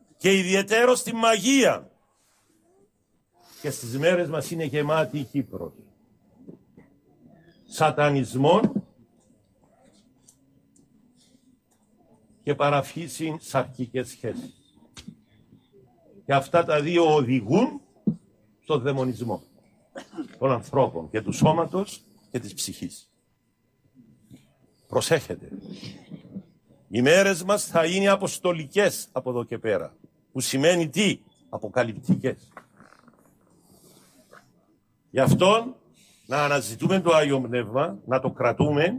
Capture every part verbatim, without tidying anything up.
και ιδιαιτέρως στη μαγεία. Και στις μέρες μας είναι γεμάτη η Κύπρος σατανισμών και παραφύσιν σαρκικές σχέσεις. Και αυτά τα δύο οδηγούν στον δαιμονισμό των ανθρώπων και του σώματος και της ψυχής. Προσέχετε. Οι μέρες μας θα είναι αποστολικές από εδώ και πέρα. Που σημαίνει τι? Αποκαλυπτικές. Γι' αυτό να αναζητούμε το Άγιο Πνεύμα, να το κρατούμε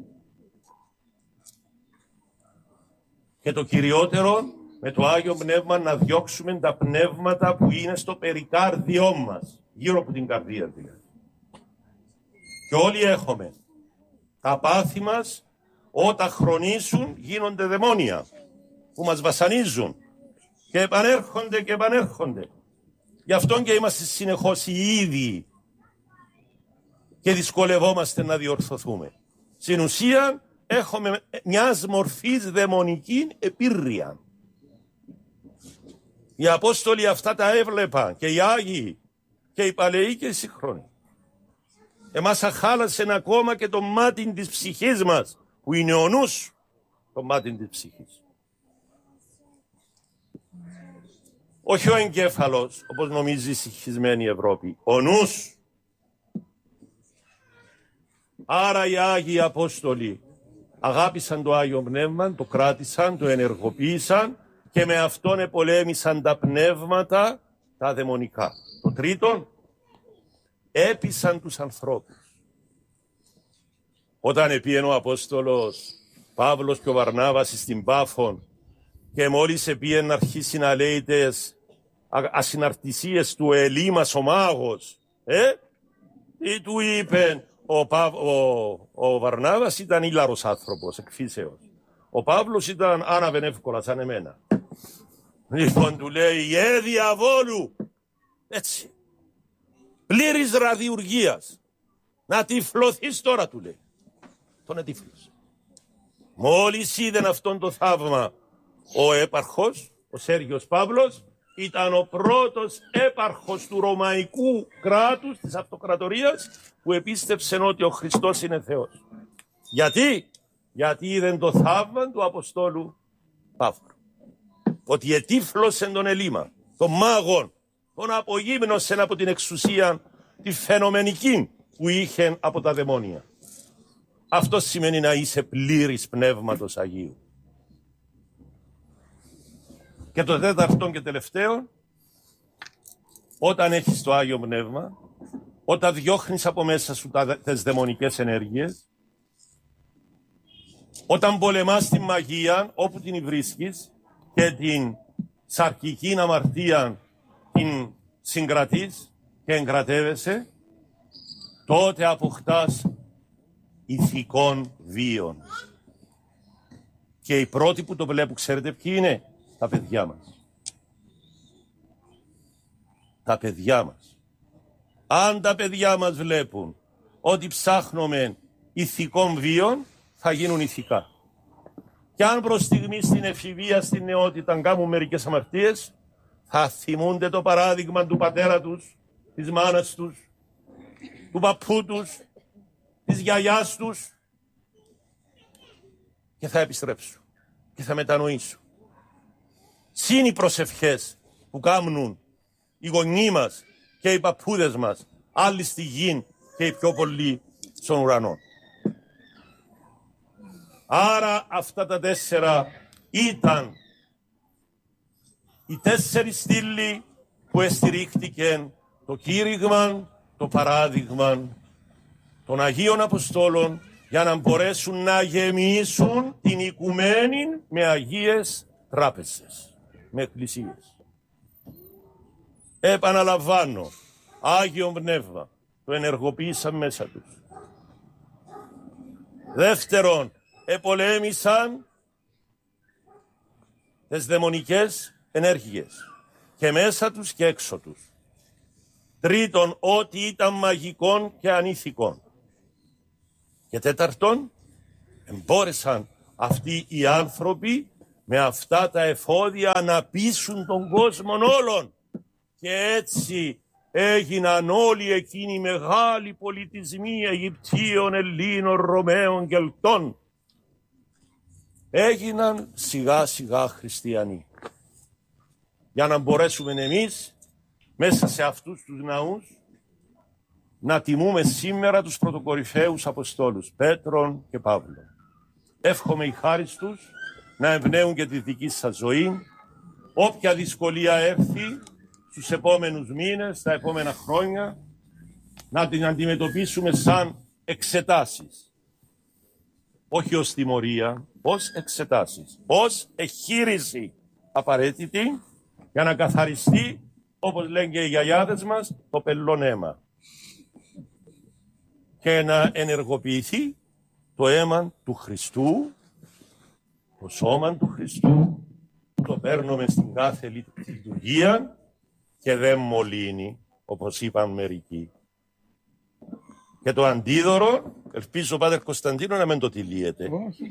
και το κυριότερο με το Άγιο Πνεύμα να διώξουμε τα πνεύματα που είναι στο περικάρδιό μας, γύρω από την καρδία δηλαδή. Και όλοι έχουμε. Τα πάθη μας όταν χρονίσουν γίνονται δαιμόνια που μας βασανίζουν και επανέρχονται και επανέρχονται. Γι' αυτό και είμαστε συνεχώς οι ίδιοι και δυσκολευόμαστε να διορθωθούμε. Στην ουσία έχουμε μιας μορφής δαιμονική επίρρεια. Οι Απόστολοι αυτά τα έβλεπαν και οι Άγιοι και οι Παλαιοί και οι Σύγχρονοι. Εμάς αχάλασε ακόμα και το μάτι της ψυχής μας, που είναι ο νους, το μάτι της ψυχής. Όχι ο εγκέφαλος, όπως νομίζει η συγχυσμένη Ευρώπη, ο νους. Άρα οι Άγιοι Απόστολοι αγάπησαν το Άγιο Πνεύμα, το κράτησαν, το ενεργοποίησαν και με αυτόν επολέμησαν τα πνεύματα, τα δαιμονικά. Το τρίτον, έπεισαν τους ανθρώπους. Όταν επήγαινε ο Απόστολος Παύλος και ο Βαρνάβας στην Πάφων και μόλις επήγαινε να αρχίσει να λέει τις ασυναρτησίες του Ελίμας ο μάγος, ε, τι του είπε? Ο, Πα... ο... ο Βαρνάβας ήταν ήλαρος άνθρωπος, εκ φύσεως. Ο Παύλος ήταν άναβεν εύκολα, σαν εμένα. Λοιπόν, του λέει, ε, διαβόλου, έτσι, πλήρης ραδιουργίας, να τυφλωθείς τώρα, του λέει. Τον ετύφλωσε. Μόλις είδε αυτόν το θαύμα, ο έπαρχος, ο Σέργιος Παύλος, ήταν ο πρώτος έπαρχος του Ρωμαϊκού κράτους, της αυτοκρατορίας, που επίστεψε ότι ο Χριστός είναι Θεός. Γιατί? Γιατί είδε το θαύμα του Αποστόλου Παύλου. Ότι ετύφλωσε τον Ελίμα, τον μάγον, τον απογύμνωσε από την εξουσία τη φαινομενική που είχε από τα δαιμόνια. Αυτό σημαίνει να είσαι πλήρης Πνεύματος Αγίου. Και το τέταρτο και τελευταίο, όταν έχεις το Άγιο Πνεύμα, όταν διώχνεις από μέσα σου τις δαιμονικές ενέργειες, όταν πολεμάς την μαγεία όπου την βρίσκεις και την σαρκική αμαρτία την συγκρατείς και εγκρατεύεσαι, τότε αποκτάς ηθικών βίων. Και οι πρώτοι που το βλέπουν, ξέρετε ποιοι είναι? Τα παιδιά μας. Τα παιδιά μας. Αν τα παιδιά μας βλέπουν ότι ψάχνουμε ηθικών βίων, θα γίνουν ηθικά. Και αν προς στιγμή στην εφηβεία, στην νεότητα, κάνουν μερικές αμαρτίες, θα θυμούνται το παράδειγμα του πατέρα τους, της μάνας τους, του παππού τους, της γιαγιάς τους και θα επιστρέψουν και θα μετανοήσουν. Συν οι προσευχές που κάνουν οι γονείς μας και οι παππούδες μας, άλλοι στη γη και οι πιο πολλοί στον ουρανό. Άρα αυτά τα τέσσερα ήταν οι τέσσερις στήλοι που εστηρίχτηκαν το κήρυγμα, το παράδειγμα των Αγίων Αποστόλων για να μπορέσουν να γεμίσουν την οικουμένη με Αγίες τράπεζες, με εκκλησίες. Επαναλαμβάνω, Άγιο Πνεύμα το ενεργοποίησαν μέσα τους. Δεύτερον, επολέμησαν τις δαιμονικές ενέργειες και μέσα τους και έξω τους. Τρίτον, ό,τι ήταν μαγικών και ανήθικων. Και τέταρτον, εμπόρεσαν αυτοί οι άνθρωποι με αυτά τα εφόδια να πείσουν τον κόσμο όλων. Και έτσι έγιναν όλοι εκείνοι οι μεγάλοι πολιτισμοί Αιγυπτίων, Ελλήνων, Ρωμαίων, Κελτών. Έγιναν σιγά σιγά χριστιανοί. Για να μπορέσουμε εμείς μέσα σε αυτούς τους ναούς να τιμούμε σήμερα τους πρωτοκορυφαίους Αποστόλους Πέτρον και Παύλων. Εύχομαι οι χάρις τους να εμπνέουν και τη δική σας ζωή. Όποια δυσκολία έρθει στους επόμενους μήνες, τα επόμενα χρόνια, να την αντιμετωπίσουμε σαν εξετάσεις. Όχι ως τιμωρία, ως εξετάσεις. Ως εχείριση απαραίτητη για να καθαριστεί, όπως λένε και οι γιαγιάδες μας, το πελών αίμα. Και να ενεργοποιηθεί το αίμα του Χριστού, το σώμα του Χριστού, το παίρνουμε στην κάθε λειτουργία και δεν μολύνει, όπως είπαν μερικοί. Και το αντίδωρο, ελπίζω ο Πάτερ Κωνσταντίνο να μην το τυλίεται.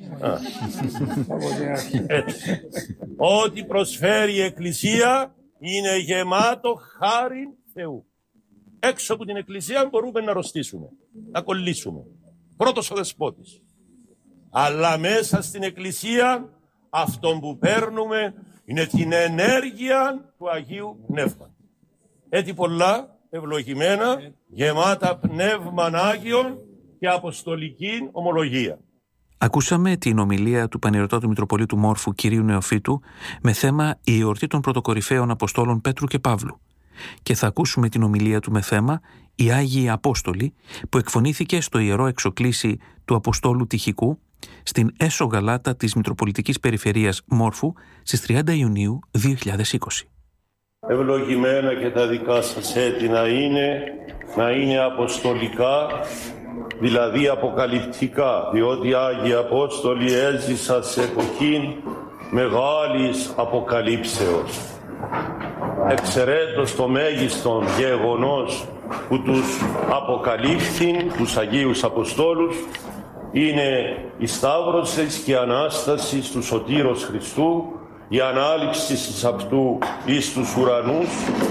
Έτσι. Ό,τι προσφέρει η Εκκλησία είναι γεμάτο χάριν Θεού. Έξω από την Εκκλησία μπορούμε να αρρωστήσουμε, να κολλήσουμε. Πρώτος ο Δεσπότης. Αλλά μέσα στην Εκκλησία αυτό που παίρνουμε είναι την ενέργεια του Αγίου Πνεύματος. Έτσι πολλά ευλογημένα, γεμάτα πνεύμαν Άγιον και αποστολική ομολογία. Ακούσαμε την ομιλία του Πανηρωτάτου Μητροπολίτου Μόρφου κυρίου Νεοφύτου με θέμα η εορτή των πρωτοκορυφαίων Αποστόλων Πέτρου και Παύλου. Και θα ακούσουμε την ομιλία του με θέμα οι Άγιοι Απόστολοι που εκφωνήθηκε στο Ιερό Εξοκλήσι του Αποστόλου Τυχικού στην Έσο Γαλάτα της Μητροπολιτικής Περιφερείας Μόρφου στις τριάντα Ιουνίου δύο χιλιάδες είκοσι. Ευλογημένα και τα δικά σας έτη να είναι, να είναι αποστολικά, δηλαδή αποκαλυπτικά, διότι οι Άγιοι Απόστολοι έζησαν σε εποχή μεγάλης αποκαλύψεως. Εξαιρέτως το μέγιστον γεγονός που τους αποκαλύφθην, τους Αγίους Αποστόλους, είναι η Σταύρωση και η Ανάσταση του Σωτήρος Χριστού, η ανάληψη της αυτού εις τους ουρανούς,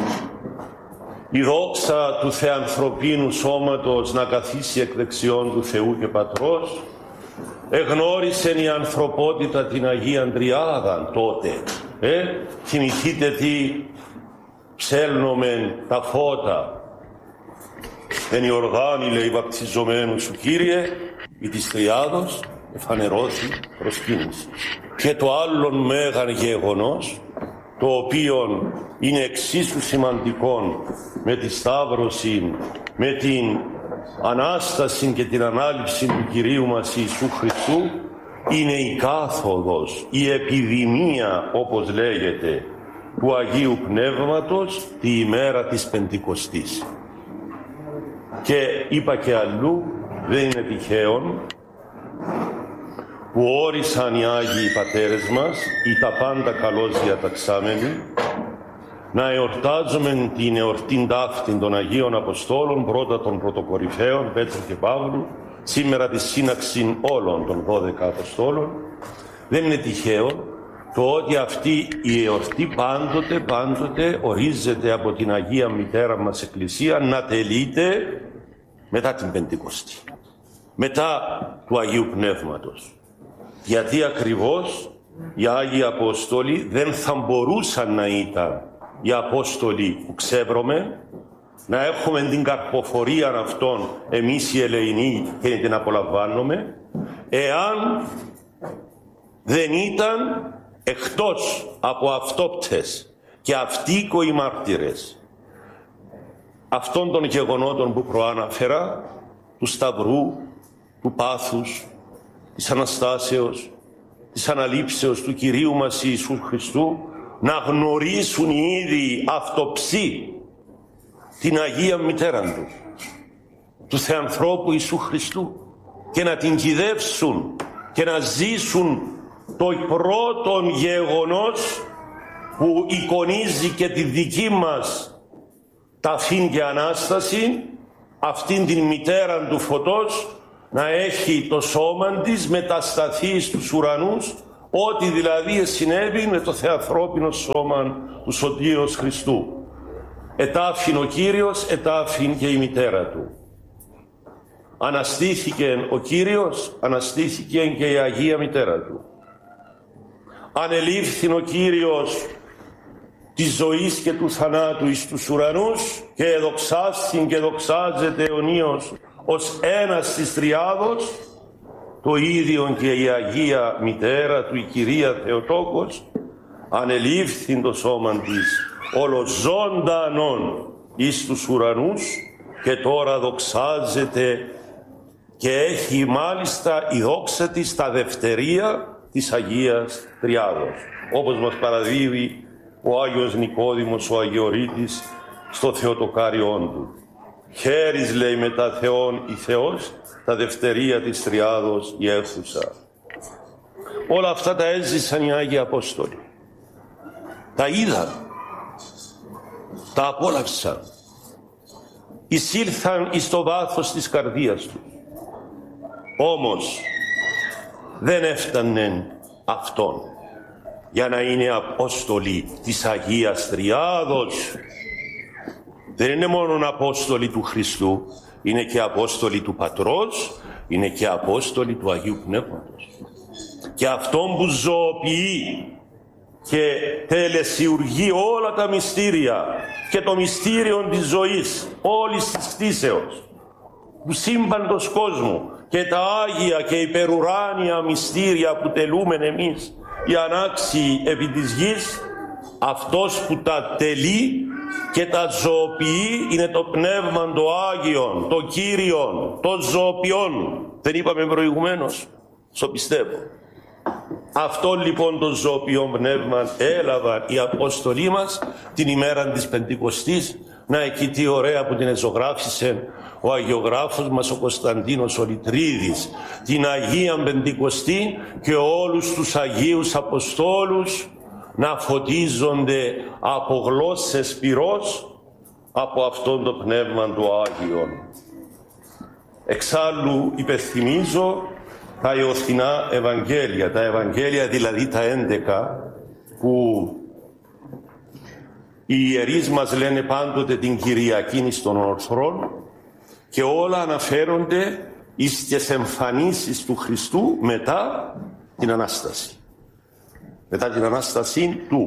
η δόξα του θεανθρωπίνου σώματος να καθίσει εκ δεξιών του Θεού και Πατρός. Εγνώρισεν η ανθρωπότητα την Αγία Τριάδα τότε. Ε, θυμηθείτε τι ψέλνομεν τα φώτα. Εν η οργάνη, λέει, βαπτιζομένου σου Κύριε, η της Τριάδος εφανερώθη προσκύνηση. Και το άλλον μέγαν γεγονός, το οποίο είναι εξίσου σημαντικό με τη Σταύρωση, με την Ανάσταση και την Ανάληψη του Κυρίου μας Ιησού Χριστού, είναι η κάθοδος, η επιδημία, όπως λέγεται, του Αγίου Πνεύματος τη ημέρα της Πεντηκοστής. Και είπα και αλλού, δεν είναι τυχαίον, που όρισαν οι Άγιοι Πατέρες μας, οι τα πάντα καλώς διαταξάμενοι, να εορτάζουμε την εορτήν ταύτην των Αγίων Αποστόλων, πρώτα των πρωτοκορυφαίων, Πέτρου και Παύλου, σήμερα τη σύναξη όλων των δώδεκα Αποστόλων. Δεν είναι τυχαίο το ότι αυτή η εορτή πάντοτε, πάντοτε ορίζεται από την Αγία Μητέρα μας Εκκλησία να τελείται μετά την Πεντηκοστή, μετά του Αγίου Πνεύματος. Γιατί ακριβώς οι Άγιοι Απόστολοι δεν θα μπορούσαν να ήταν οι Απόστολοι που ξέβρωμε, να έχουμε την καρποφορία αυτών εμείς οι ελεηνοί και την απολαμβάνουμε, εάν δεν ήταν εκτός από αυτόπτες και αυτοίκοοι μάρτυρες αυτών των γεγονότων που προαναφέρα, του Σταυρού, του Πάθους, της Αναστάσεως, της Αναλήψεως του Κυρίου μας Ιησού Χριστού, να γνωρίσουν ήδη αυτοψή την Αγία Μητέρα του, του Θεανθρώπου Ιησού Χριστού, και να την κυδεύσουν και να ζήσουν το πρώτο γεγονός που εικονίζει και τη δική μας ταφήν και Ανάσταση, αυτήν την μητέρα του φωτός, να έχει το σώμα της μετασταθεί στους ουρανούς Ό,τι δηλαδή συνέβη με το θεανθρώπινο σώμα του Σωτήρος Χριστού. Ετάφην ο Κύριος, ετάφην και η μητέρα του. Αναστήθηκε ο Κύριος, αναστήθηκε και η Αγία Μητέρα του. Ανελήφθην ο Κύριος της ζωής και του θανάτου εις τους ουρανούς και εδοξάστην και δοξάζεται αιωνίως ως ένας της Τριάδος, το ίδιο και η Αγία Μητέρα του, η Κυρία Θεοτόκος, ανελήφθην το σώμα της ολοζώντανον εις τους ουρανούς και τώρα δοξάζεται και έχει μάλιστα η δόξα της τα δευτερία της Αγίας Τριάδος, όπως μας παραδίδει ο Άγιος Νικόδημος, ο Αγιορείτης, στο Θεοτοκάριόν του. Χέρις, λέει, μετά Θεόν η Θεός, τα δευτερία της Τριάδος η αίθουσα. Όλα αυτά τα έζησαν οι Άγιοι Απόστολοι. Τα είδαν, τα απόλαυσαν, εισήλθαν εις το βάθος της καρδίας του. Όμως δεν έφτανε αυτόν για να είναι Απόστολοι της Αγίας Τριάδος. Δεν είναι μόνο Απόστολοι του Χριστού, είναι και Απόστολοι του Πατρός, είναι και Απόστολοι του Αγίου Πνεύματος. Και αυτόν που ζωοποιεί και τελεσιουργεί όλα τα μυστήρια και το μυστήριο της ζωής, όλης της κτήσεως, του σύμπαντος κόσμου και τα Άγια και υπερουράνια μυστήρια που τελούμεν εμείς οι ανάξιοι επί της γης, αυτός που τα τελεί και τα ζωοποιεί είναι το Πνεύμα το Άγιον, το Κύριον, το ζωοποιόν. Δεν είπαμε προηγουμένως, στο πιστεύω. Αυτό λοιπόν το ζωοποιόν πνεύμα έλαβαν οι Απόστολοι μας την ημέρα της Πεντηκοστής. Να, εκεί τι ωραία που την εζωγράφησε ο αγιογράφος μας ο Κωνσταντίνος ο Λιτρίδης, την Αγία Πεντηκοστή και όλους τους Αγίους Αποστόλους να φωτίζονται από γλώσσες πυρός από αυτόν το πνεύμα του Άγιον. Εξάλλου υπενθυμίζω τα Ιωθινά Ευαγγέλια, τα Ευαγγέλια δηλαδή τα έντεκα, που οι ιερείς μας λένε πάντοτε την Κυριακή των Ορθρών, και όλα αναφέρονται εις τις εμφανίσεις του Χριστού μετά την Ανάσταση. Μετά την Ανάσταση του.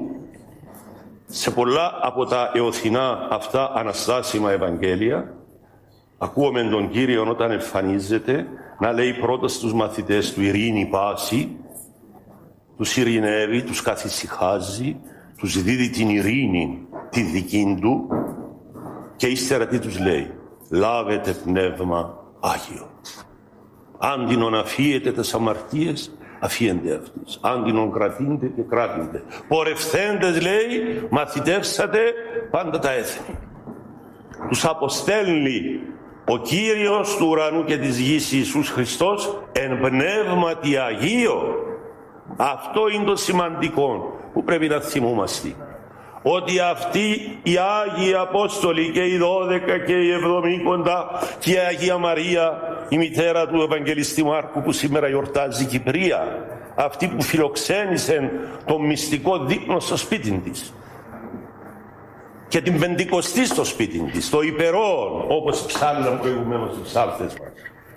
Σε πολλά από τα εωθινά αυτά αναστάσιμα Ευαγγέλια ακούμε τον Κύριο όταν εμφανίζεται να λέει πρώτα στους μαθητές του ειρήνη πάση, τους ειρηνεύει, τους καθησυχάζει, τους δίδει την ειρήνη τη δική του και ύστερα τι τους λέει? Λάβετε πνεύμα Άγιο. Αν την αφίετε τις αμαρτίες, αφίεντε αυτές. Αν την κρατήνετε και κράτηντε. Πορευθέντες, λέει, μαθητεύσατε πάντα τα έθνη. Τους αποστέλνει ο Κύριος του ουρανού και της γης Ιησούς Χριστός εν πνεύματι Αγίο. Αυτό είναι το σημαντικό που πρέπει να θυμούμαστε. Ότι αυτοί οι Άγιοι Απόστολοι και οι δώδεκα και οι εβδομήκοντα και η Αγία Μαρία, η μητέρα του Ευαγγελιστή Μάρκου που σήμερα γιορτάζει Κυπρία, αυτή που φιλοξένησε το μυστικό δείπνο στο σπίτι της και την Πεντηκοστή στο σπίτι της, το υπερόν, όπως ψάλλαν προηγουμένως τους ψάλτες μας.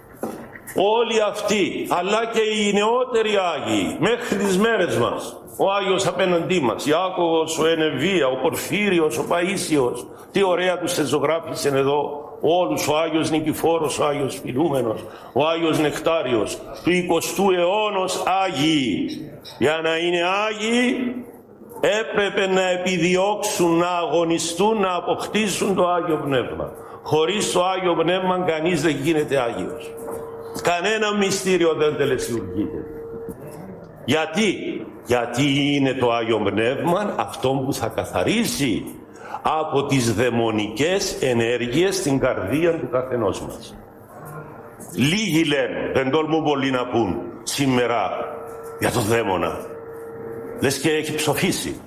Όλοι αυτοί, αλλά και οι νεότεροι Άγιοι, μέχρι τις μέρες μας, ο Άγιος απέναντί μας, Ιάκωβος, ο Ενεβία, ο Πορφύριος, ο Παΐσιος, τι ωραία τους εζωγράφησαν εδώ όλους, ο Άγιος Νικηφόρος, ο Άγιος Φιλούμενος, ο Άγιος Νεκτάριος, του εικοστού αιώνος Άγιοι. Για να είναι Άγιοι έπρεπε να επιδιώξουν, να αγωνιστούν, να αποκτήσουν το Άγιο Πνεύμα. Χωρίς το Άγιο Πνεύμα κανείς δεν γίνεται Άγιος. Κανένα μυστήριο δεν τελεσιουργείται. Γιατί? Γιατί είναι το Άγιο Πνεύμα αυτό που θα καθαρίσει από τις δαιμονικές ενέργειες στην καρδία του καθενός μας. Λίγοι λένε, δεν τολμούν πολλοί να πούν σήμερα για το δαίμονα. Λες και έχει ψοφήσει.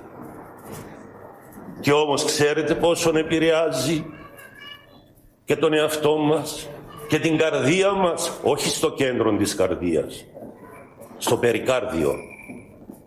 Και όμως ξέρετε πόσον επηρεάζει και τον εαυτό μας και την καρδία μας, όχι στο κέντρο της καρδίας, στο περικάρδιο.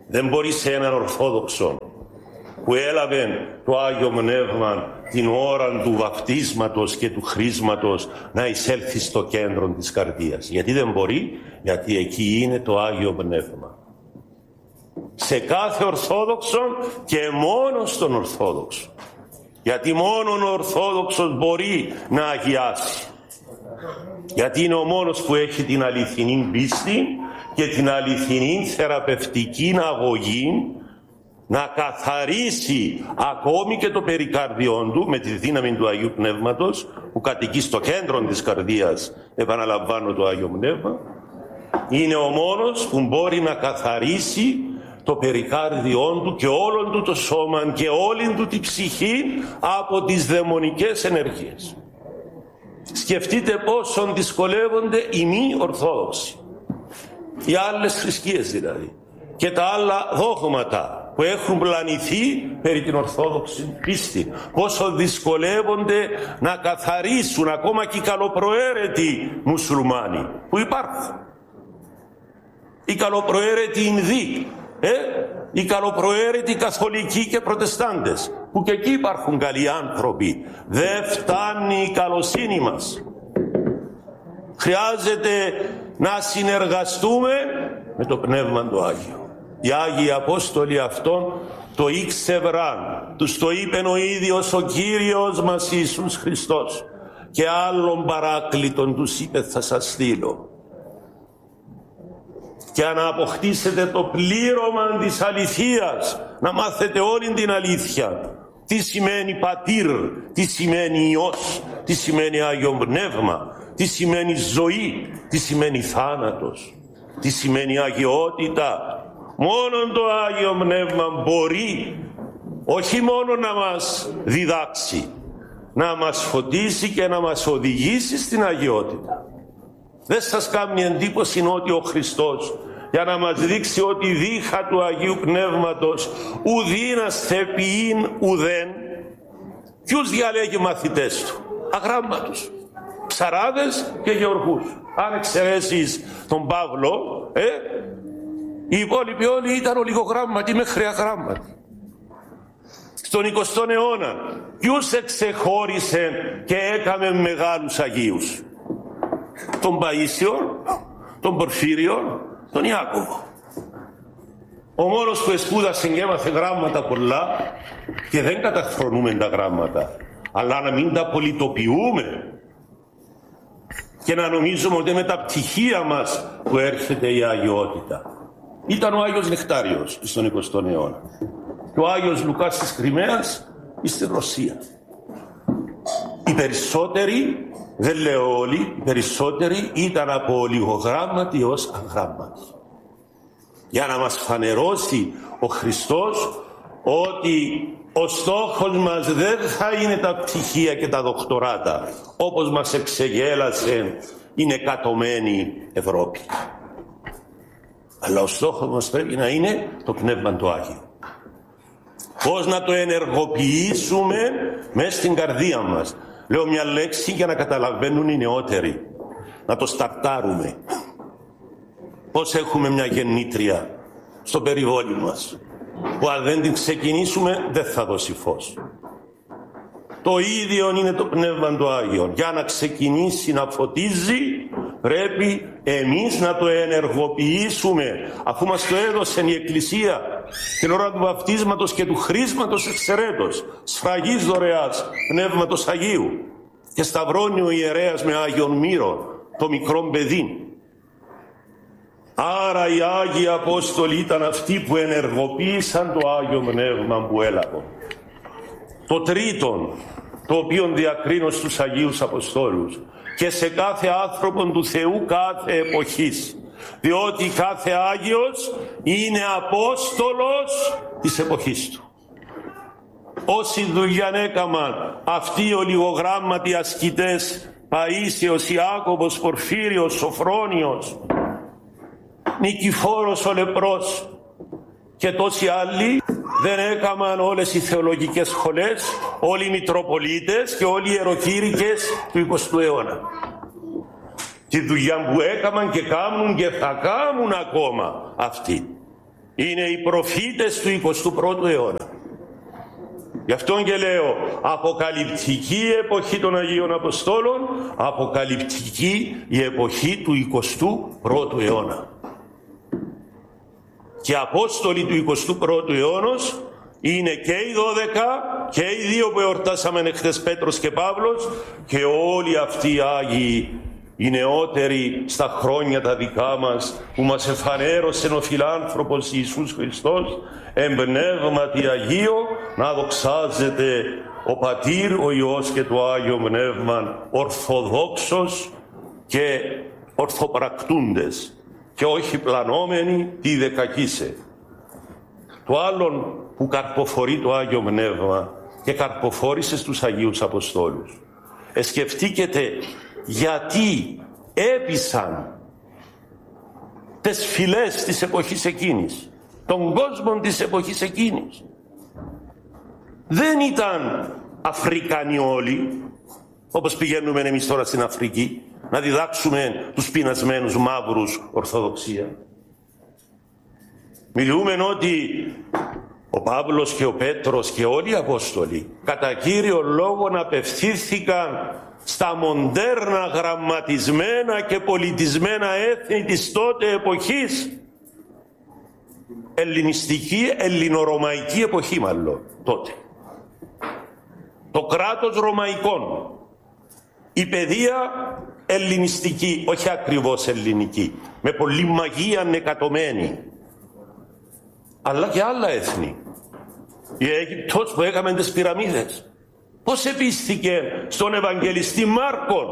Δεν μπορεί σε έναν Ορθόδοξο που έλαβε το Άγιο Πνεύμα την ώρα του βαπτίσματος και του χρίσματος να εισέλθει στο κέντρο της καρδίας. Γιατί δεν μπορεί? Γιατί εκεί είναι το Άγιο Πνεύμα. Σε κάθε Ορθόδοξο και μόνο στον Ορθόδοξο. Γιατί μόνο ο Ορθόδοξος μπορεί να αγιάσει. Γιατί είναι ο μόνος που έχει την αληθινή πίστη και την αληθινή θεραπευτική αγωγή να καθαρίσει ακόμη και το περικάρδιον του με τη δύναμη του Αγίου Πνεύματος που κατοικεί στο κέντρο της καρδίας, επαναλαμβάνω, το Άγιο Πνεύμα. Είναι ο μόνος που μπορεί να καθαρίσει το περικάρδιον του και όλον του το σώμα και όλη του τη ψυχή από τις δαιμονικές ενεργείες. Σκεφτείτε πόσο δυσκολεύονται οι μη Ορθόδοξοι, οι άλλες θρησκείες δηλαδή, και τα άλλα δόγματα που έχουν πλανηθεί περί την Ορθόδοξη πίστη. Πόσο δυσκολεύονται να καθαρίσουν ακόμα και οι καλοπροαίρετοι μουσουλμάνοι που υπάρχουν. Οι καλοπροαίρετοι Ινδοί, ε, οι καλοπροαίρετοι Καθολικοί και Προτεστάντες, που και εκεί υπάρχουν καλοί άνθρωποι. Δεν φτάνει η καλοσύνη μας. Χρειάζεται να συνεργαστούμε με το Πνεύμα του Άγιο. Οι Άγιοι Απόστολοι αυτόν το ήξευραν, τους το είπεν ο ίδιος ο Κύριος μας Ιησούς Χριστός, και άλλων παράκλητων τους είπε θα σας στείλω. Και να αποκτήσετε το πλήρωμα της αληθείας, να μάθετε όλη την αλήθεια. Τι σημαίνει πατήρ, τι σημαίνει Υιός, τι σημαίνει Άγιο Πνεύμα, τι σημαίνει ζωή, τι σημαίνει θάνατος, τι σημαίνει αγιότητα. Μόνο το Άγιο Πνεύμα μπορεί όχι μόνο να μας διδάξει, να μας φωτίσει και να μας οδηγήσει στην αγιότητα. Δεν σας κάνει εντύπωση ότι ο Χριστός, για να μας δείξει ότι δίχα του Αγίου Πνεύματος ουδήναστε ποιήν ουδέν, ποιους διαλέγει μαθητές του? Αγράμματους, ψαράδες και γεωργούς. Αν εξαιρέσεις τον Παύλο, ε, οι υπόλοιποι όλοι ήταν ολιγογράμματοι μέχρι αγράμματοι. Στον εικοστό αιώνα ποιους εξεχώρισε και έκαμε μεγάλους Αγίους? Τον Παΐσιο, τον Πορφύριο, τον Ιάκωβο. Ο μόνος που σπούδασε και έμαθε γράμματα πολλά, και δεν καταχρονούμε τα γράμματα, αλλά να μην τα πολιτοποιούμε και να νομίζουμε ότι με τα πτυχία μας που έρχεται η αγιότητα. Ήταν ο Άγιος Νεκτάριος στον εικοστό αιώνα και ο Άγιος Λουκάς της Κριμαίας στη Ρωσία. Οι περισσότεροι, δεν λέω όλοι, οι περισσότεροι ήταν από ολιγογράμματοι ως αγράμματοι. Για να μας φανερώσει ο Χριστός ότι ο στόχος μας δεν θα είναι τα πτυχία και τα δοκτοράτα, όπως μας εξεγέλασε η νεκατωμένη Ευρώπη. Αλλά ο στόχος μας πρέπει να είναι το Πνεύμα του Άγιο. Πώς να το ενεργοποιήσουμε μέσα στην καρδία μας. Λέω μια λέξη για να καταλαβαίνουν οι νεότεροι. Να το σταρτάρουμε. Πώς έχουμε μια γεννήτρια στο περιβόλι μας, που αν δεν την ξεκινήσουμε δεν θα δώσει φως. Το ίδιο είναι το Πνεύμα του Άγιο. Για να ξεκινήσει να φωτίζει πρέπει εμείς να το ενεργοποιήσουμε, αφού μας το έδωσε η Εκκλησία την ώρα του βαπτίσματος και του χρίσματος εξαιρέτως, σφραγής δωρεάς Πνεύματος Αγίου, και σταυρώνει ο ιερέας με Άγιον Μύρο το μικρό παιδί. Άρα οι Άγιοι Απόστολοι ήταν αυτοί που ενεργοποίησαν το Άγιο Πνεύμα που έλαβαν. Το τρίτον, το οποίο διακρίνω στους Αγίους Αποστόλους και σε κάθε άνθρωπον του Θεού κάθε εποχής, διότι κάθε Άγιος είναι Απόστολος της εποχής του. Όσοι δουλειά έκαναν αυτοί οι ολιγογράμματοι ασκητές, Παΐσιος, Ιάκωβος, Πορφύριος, Σοφρόνιος, Νικηφόρος ο Λεπρός και τόσοι άλλοι, δεν έκαναν όλες οι θεολογικές σχολές, όλοι οι Μητροπολίτες και όλοι οι ιεροκήρυκες του εικοστού αιώνα. Τη δουλειά που έκαναν και κάνουν και θα κάνουν ακόμα αυτοί. Είναι οι προφήτες του εικοστού πρώτου αιώνα. Γι' αυτό και λέω αποκαλυπτική εποχή των Αγίων Αποστόλων, αποκαλυπτική η εποχή του εικοστού πρώτου αιώνα. Και Απόστολοι του εικοστού πρώτου αιώνος είναι και οι δώδεκα και οι δύο που εορτάσαμε εχθές, Πέτρος και Παύλος, και όλοι αυτοί οι Άγιοι, οι νεότεροι στα χρόνια τα δικά μας, που μας εφανέρωσε ο φιλάνθρωπος Ιησούς Χριστός, εμπνεύματι Αγίο, να δοξάζεται ο Πατήρ, ο Υιός και το Άγιο Πνεύμα, ορθοδόξος και ορθοπρακτούντες, και όχι πλανόμενοι τι δεκακίσε. Το άλλον που καρποφορεί το Άγιο Πνεύμα και καρποφόρησε στους Αγίους Αποστόλους. Εσκεφτήκετε γιατί έπεισαν τις φυλές της εποχής εκείνης, των κόσμων της εποχής εκείνης. Δεν ήταν Αφρικανοί όλοι, όπως πηγαίνουμε εμείς τώρα στην Αφρική, να διδάξουμε τους πεινασμένους μαύρους Ορθοδοξία. Μιλούμε ότι ο Παύλος και ο Πέτρος και όλοι οι Απόστολοι κατά κύριο λόγο απευθύνθηκαν στα μοντέρνα γραμματισμένα και πολιτισμένα έθνη της τότε εποχής. Ελληνιστική, ελληνορωμαϊκή εποχή μάλλον τότε. Το κράτος Ρωμαϊκών. Η παιδεία ελληνιστική, όχι ακριβώς ελληνική, με πολλή μαγεία νεκατωμένη. Αλλά και άλλα έθνη. Η Αίγυπτος που έκαμε τις πυραμίδες. Πώς επίστηκε στον Ευαγγελιστή Μάρκον.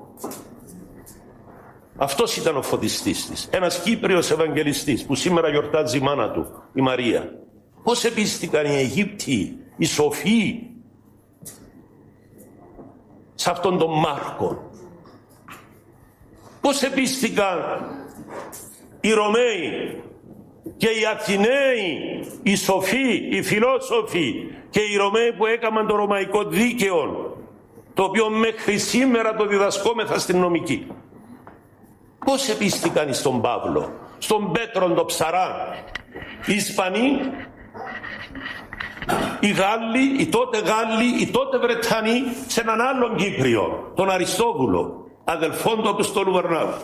Αυτός ήταν ο φωτιστής της. Ένας Κύπριος Ευαγγελιστής που σήμερα γιορτάζει η μάνα του, η Μαρία. Πώς επίστηκαν οι Αιγύπτιοι, οι σοφοί, σε αυτόν τον Μάρκον. Πώς επίστηκαν οι Ρωμαίοι και οι Αθηναίοι, οι σοφοί, οι φιλόσοφοι και οι Ρωμαίοι που έκαναν το ρωμαϊκό δίκαιο, το οποίο μέχρι σήμερα το διδασκόμεθα στην νομική. Πώς επίστηκαν στον Παύλο, στον Πέτρον το Ψαρά, οι Ισπανοί, οι Γάλλοι, οι τότε Γάλλοι, οι τότε Βρετανοί, σε έναν άλλον Κύπριο, τον Αριστόβουλο, αδελφόν του Αποστόλου Βαρνάβα.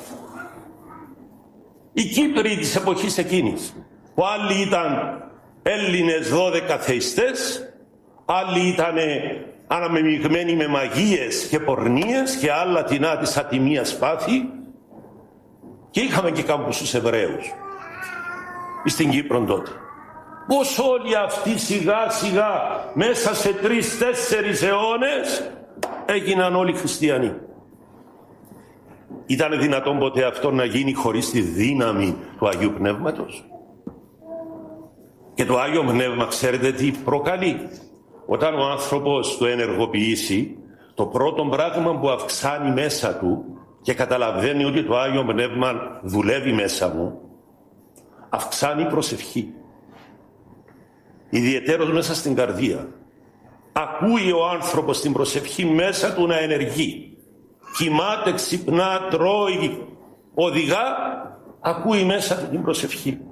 Οι Κύπροι της εποχής εκείνης, που άλλοι ήταν Έλληνες δώδεκα θεϊστές, άλλοι ήταν αναμεμειγμένοι με μαγείες και πορνίες και άλλα τεινά της ατιμίας πάθη, και είχαμε και κάμπους στους Εβραίους στην Κύπρο τότε. Πώς όλοι αυτοί σιγά σιγά μέσα σε τρεις-τέσσερις αιώνες έγιναν όλοι χριστιανοί. Ήταν δυνατόν ποτέ αυτό να γίνει χωρίς τη δύναμη του Αγίου Πνεύματος? Και το Άγιο Πνεύμα ξέρετε τι προκαλεί? Όταν ο άνθρωπος το ενεργοποιήσει, το πρώτο πράγμα που αυξάνει μέσα του και καταλαβαίνει ότι το Άγιο Πνεύμα δουλεύει μέσα μου, αυξάνει η προσευχή. Ιδιαιτέρως μέσα στην καρδία. Ακούει ο άνθρωπος την προσευχή μέσα του να ενεργεί. Κοιμάται, ξυπνά, τρώει, οδηγά, ακούει μέσα του την προσευχή.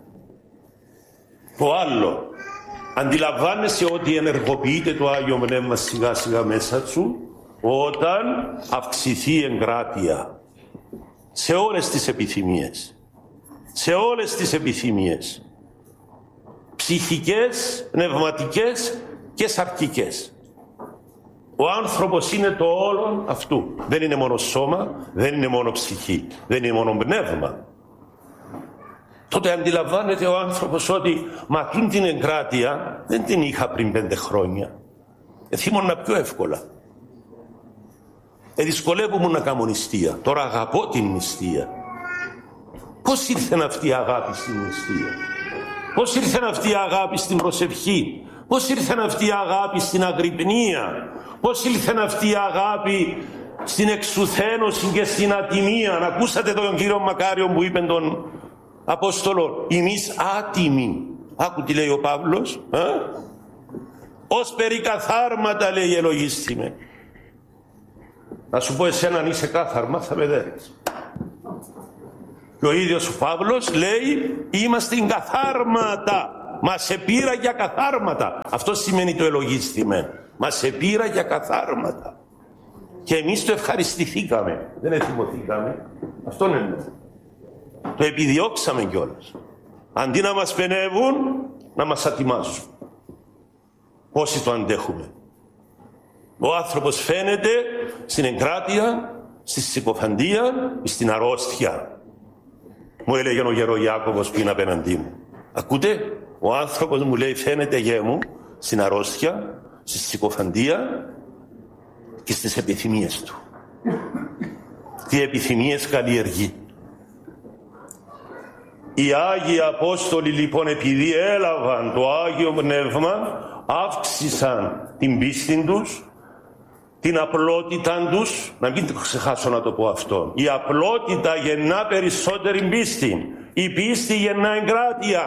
Το άλλο, αντιλαμβάνεσαι ότι ενεργοποιείται το Άγιο Πνεύμα σιγά σιγά μέσα σου όταν αυξηθεί η εγκράτεια σε όλες τις επιθυμίες. Σε όλες τις επιθυμίες. Ψυχικές, πνευματικές και σαρκικές. Ο άνθρωπος είναι το όλον αυτού. Δεν είναι μόνο σώμα, δεν είναι μόνο ψυχή, δεν είναι μόνο πνεύμα. Τότε αντιλαμβάνεται ο άνθρωπος ότι μα αυτήν την εγκράτεια δεν την είχα πριν πέντε χρόνια. Εθίμωνα πιο εύκολα. Εδυσκολεύομαι να κάνω νηστεία. Τώρα αγαπώ την νηστεία. Πώς ήρθε αυτή η αγάπη στην νηστεία? Πώς ήρθε αυτή η αγάπη στην προσευχή? Πώς ήρθε αυτή η αγάπη στην αγρυπνία? Πώς ήρθε αυτή η αγάπη στην εξουθένωση και στην ατιμία? Να ακούσατε τον κύριο Μακάριο που είπε τον Απόστολο, εμείς άτιμοι. Άκου τι λέει ο Παύλος, ε? Ως περί καθάρματα λέει ελογίστημε. Να σου πω εσένα αν είσαι κάθαρμα θα με δέρεις. Και ο ίδιος ο Παύλος λέει είμαστε καθάρματα. Μας επήρα για καθάρματα. Αυτό σημαίνει το ελογίστημε. Μας επήρα για καθάρματα. Και εμείς το ευχαριστηθήκαμε. Δεν εθυμωθήκαμε. Αυτό είναι. Το επιδιώξαμε κιόλας. Αντί να μας πενεύουν, να μας ατιμάσουν. Όσοι το αντέχουμε. Ο άνθρωπος φαίνεται στην εγκράτεια, στη συκοφαντία, στην αρρώστια. Μου έλεγε ο γερο Ιάκωβος που είναι απέναντί μου. Ακούτε, ο άνθρωπος μου λέει φαίνεται γέ μου στην αρρώστια, στη συκοφαντία και στις επιθυμίες του. Τι επιθυμίες καλλιεργεί. Οι Άγιοι Απόστολοι λοιπόν επειδή έλαβαν το Άγιο Πνεύμα αύξησαν την πίστη τους, την απλότητα τους, να μην το ξεχάσω να το πω αυτό. Η απλότητα γεννά περισσότερη πίστη. Η πίστη γεννά εγκράτεια.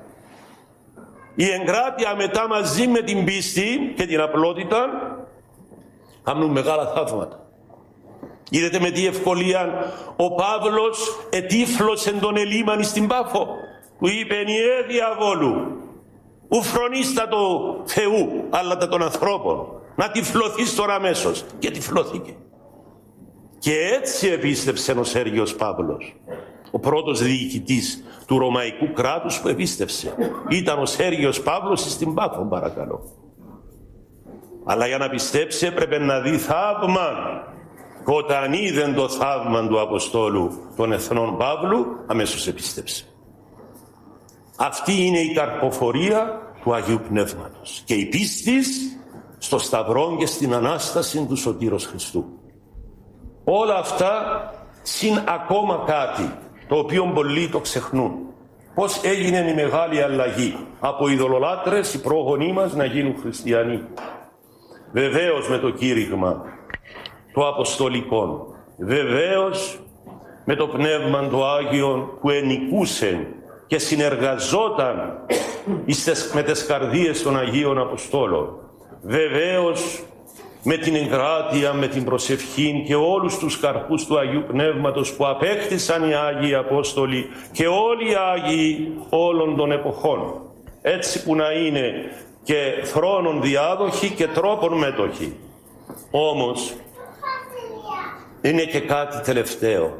Η εγκράτεια μετά μαζί με την πίστη και την απλότητα κάνουν μεγάλα θαύματα. Είδατε με τι ευκολία ο Παύλος ετύφλωσε τον Ελίμαν στην Πάφο. Του είπε «Νιέ διαβόλου, ου φρονίστατο Θεού, αλλά τα των ανθρώπων, να τυφλωθείς τώρα αμέσως». Και τυφλώθηκε. Και έτσι επίστεψε ο Σέργιος Παύλος. Ο πρώτος διοικητής του Ρωμαϊκού κράτους που επίστευσε ήταν ο Σέργιος Παύλος στην Πάφο, παρακαλώ. Αλλά για να πιστέψει έπρεπε να δει θαύμα. Και όταν είδε το θαύμα του Αποστόλου των Εθνών Παύλου, αμέσως επίστεψε. Αυτή είναι η καρποφορία του Αγίου Πνεύματος και η πίστη στο Σταυρό και στην Ανάσταση του Σωτήρος Χριστού. Όλα αυτά συν ακόμα κάτι το οποίο πολλοί το ξεχνούν. Πώς έγινε η μεγάλη αλλαγή από ειδωλολάτρες οι πρόγονοί μας να γίνουν χριστιανοί. Βεβαίως με το κήρυγμα το αποστολικό, βεβαίως με το Πνεύμα το Άγιο που ενικούσε και συνεργαζόταν με τις καρδίες των Αγίων Αποστόλων, βεβαίως με την εγκράτεια, με την προσευχή και όλους τους καρπούς του Αγίου Πνεύματος που απέκτησαν οι Άγιοι Απόστολοι και όλοι οι Άγιοι όλων των εποχών, έτσι που να είναι και θρόνων διάδοχοι και τρόπων μέτοχοι. Όμως είναι και κάτι τελευταίο.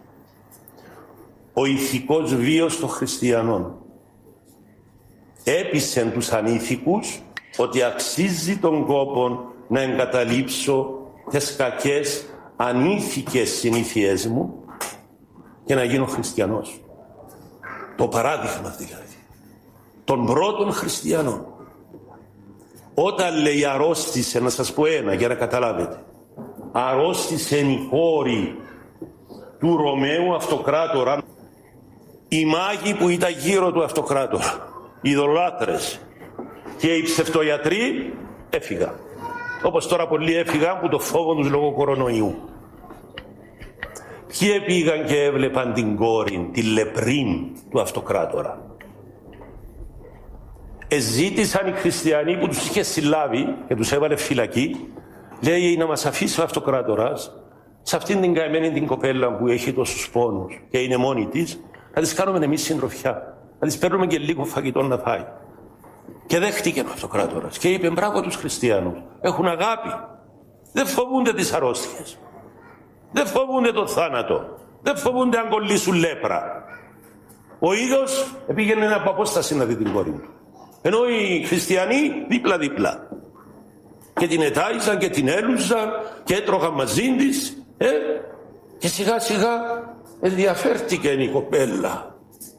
Ο ηθικός βίος των χριστιανών έπεισε τους ανήθικους ότι αξίζει τον κόπο να εγκαταλείψω τις κακές ανήθικες συνήθειές μου και να γίνω χριστιανός. Το παράδειγμα δηλαδή των πρώτων χριστιανών. Όταν λέει αρρώστησε, να σας πω ένα για να καταλάβετε, αρρώστησε η κόρη του Ρωμαίου αυτοκράτορα, οι μάγοι που ήταν γύρω του αυτοκράτορα, οι ειδωλάτρες και οι ψευτοιατροί έφυγαν. Όπως τώρα πολλοί έφυγαν που το φόβο τους λόγω κορονοϊού. Ποιοι πήγαν και έβλεπαν την κόρη, τη λεπρίν του αυτοκράτορα. Εζήτησαν οι χριστιανοί που τους είχε συλλάβει και τους έβαλε φυλακή, λέει να μας αφήσει ο αυτοκράτορας σε αυτήν την καημένη την κοπέλα που έχει τόσους πόνους και είναι μόνη της, να της κάνουμε εμείς συντροφιά, να της παίρνουμε και λίγο φαγητό να φάει. Και δέχτηκε ο αυτοκράτορας και είπε μπράβο τους χριστιανούς, έχουν αγάπη, δεν φοβούνται τις αρρώστιες, δεν φοβούνται το θάνατο, δεν φοβούνται αν κολλήσουν λέπρα. Ο ίδιος πήγαινε από απόσταση να δει την κόρη του, ενώ οι χριστιανοί δίπλα-δίπλα. Και την ετάιζαν και την έλουζαν και έτρωγαν μαζί της, ε, και σιγά σιγά ενδιαφέρθηκε η κοπέλα.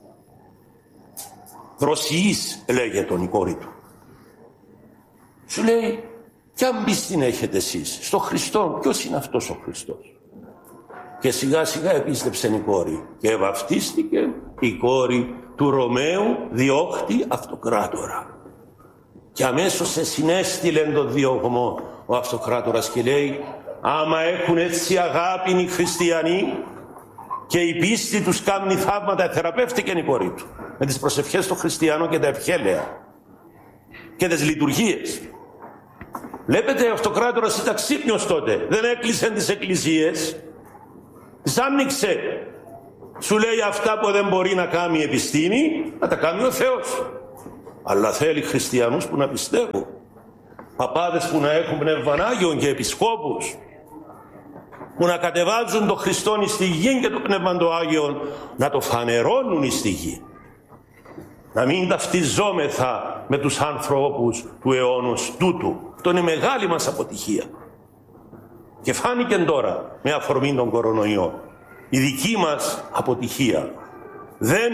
Δροσιής λέγεται η κόρη του. Σου λέει, ποια πίστη έχετε εσείς στο Χριστό, ποιος είναι αυτός ο Χριστός? Και σιγά σιγά επίστεψε η κόρη και βαφτίστηκε η κόρη του Ρωμαίου διώκτη αυτοκράτορα. Και αμέσως σε συνέστηλε τον διωγμό ο αυτοκράτορας και λέει, άμα έχουν έτσι αγάπη οι χριστιανοί και η πίστη τους κάνει θαύματα, θεραπεύτηκε η κόρη του με τις προσευχές των χριστιανών και τα ευχέλαια και τις λειτουργίες. Βλέπετε, ο αυτοκράτορας ήταν ξύπνιος τότε, δεν έκλεισε τις εκκλησίες, τις άνοιξε Σου λέει αυτά που δεν μπορεί να κάνει η επιστήμη, να τα κάνει ο Θεός. Αλλά θέλει χριστιανούς που να πιστεύουν. Παπάδες που να έχουν πνεύμα Άγιον και επισκόπους, που να κατεβάζουν το Χριστόν στη γη και το πνεύμα το Άγιον να το φανερώνουν στη γη. Να μην ταυτιζόμεθα με τους άνθρωπους του αιώνος τούτου. Αυτό είναι μεγάλη μας αποτυχία. Και φάνηκε τώρα με αφορμή των κορονοϊών. Η δική μας αποτυχία. Δεν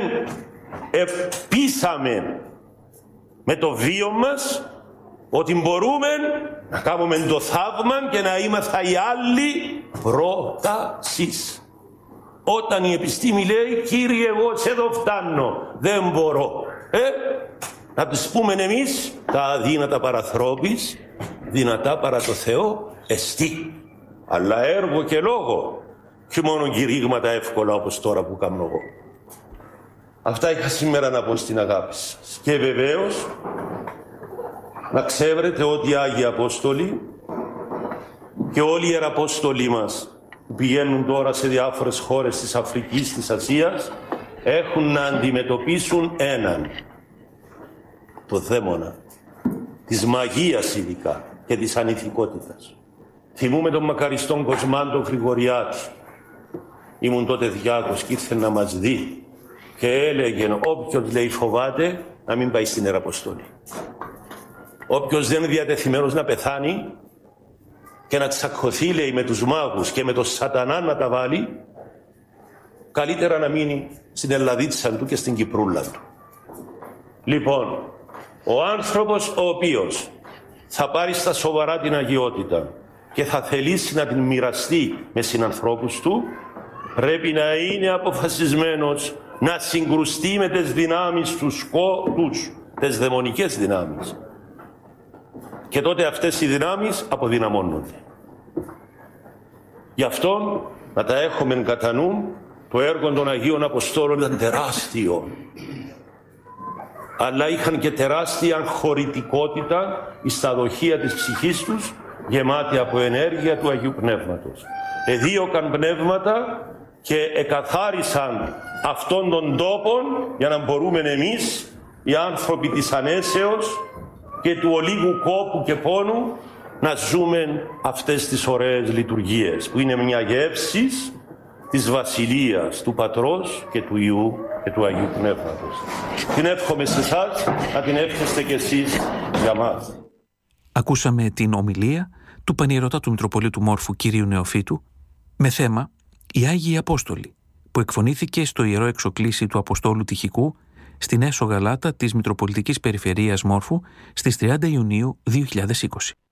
πείσαμε με το βίο μας ότι μπορούμε να κάνουμε το θαύμα και να είμαστε οι άλλοι πρότασης. Όταν η επιστήμη λέει, Κύριε, εγώ σε εδώ φτάνω, δεν μπορώ. Ε, να τους πούμε εμείς, τα αδύνατα παραθρώπης, δυνατά παρά το Θεό, εστί. Αλλά έργο και λόγο, και μόνο κηρύγματα εύκολα όπως τώρα που κάνω εγώ. Αυτά είχα σήμερα να πω στην αγάπη σας. Και βεβαίως, να ξέρετε ότι οι Άγιοι Απόστολοι και όλοι οι Ιεραπόστολοι μας που πηγαίνουν τώρα σε διάφορες χώρες της Αφρικής, της Ασίας, έχουν να αντιμετωπίσουν έναν, το δαίμονα, της μαγείας ειδικά και της ανηθικότητας. Θυμούμε τον μακαριστόν Κοσμάν Γρηγοριάτη. Ήμουν τότε διάκος και ήρθε να μας δει και έλεγε όποιος λέει φοβάται να μην πάει στην Ιεραποστολή. Όποιος δεν είναι διατεθειμένος να πεθάνει και να τσακωθεί, λέει, με τους μάγους και με τον σατανά να τα βάλει, καλύτερα να μείνει στην Ελλαδίτσα του και στην Κυπρούλα του. Λοιπόν, ο άνθρωπος ο οποίος θα πάρει στα σοβαρά την αγιότητα και θα θελήσει να την μοιραστεί με συνανθρώπους του, πρέπει να είναι αποφασισμένος να συγκρουστεί με τις δυνάμεις του σκότους, τις δαιμονικές δυνάμεις. Και τότε αυτές οι δυνάμεις αποδυναμώνονται. Γι' αυτό να τα έχουμε κατά νου, το έργο των Αγίων Αποστόλων ήταν τεράστιο. Αλλά είχαν και τεράστια χωρητικότητα στα δοχεία της ψυχής τους, γεμάτη από ενέργεια του Αγίου Πνεύματος. Εδίωκαν πνεύματα και εκαθάρισαν αυτόν τον τόπο για να μπορούμε εμείς, οι άνθρωποι της ανέσεως και του ολίγου κόπου και πόνου, να ζούμε αυτές τις ωραίες λειτουργίες που είναι μια γεύση της Βασιλείας του Πατρός και του Υιού και του Αγίου Πνεύματος. Την εύχομαι σε εσάς, να την εύχεστε κι εσείς για μας. Ακούσαμε την ομιλία του Πανιερωτάτου Μητροπολίτου Μόρφου κυρίου Νεοφύτου με θέμα «Οι Άγιοι Απόστολοι», που εκφωνήθηκε στο Ιερό Εξοκλήσι του Αποστόλου Τυχικού στην Έσω Γαλάτα της Μητροπολιτικής Περιφερείας Μόρφου στις τριάντα Ιουνίου δύο χιλιάδες είκοσι.